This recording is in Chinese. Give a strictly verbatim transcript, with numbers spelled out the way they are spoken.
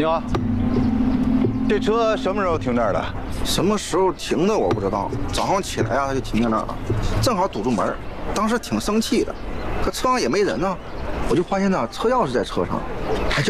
兄，这车什么时候停这儿的？ 什么时候停的我不知道。早上起来啊，他就停在那儿了，正好堵住门。当时挺生气的，可车上也没人呢，我就发现呢，车钥匙在车上，还就